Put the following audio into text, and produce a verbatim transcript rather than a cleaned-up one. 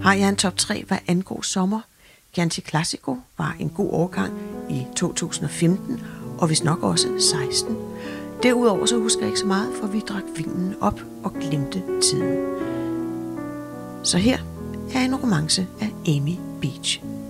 har jeg en top tre, hvad angår sommer. Chianti Classico var en god årgang i to tusind og femten, og vist nok også seksten. Derudover så husker jeg ikke så meget, for vi drak vinen op og glemte tiden. Så her er en romance af Amy Beach.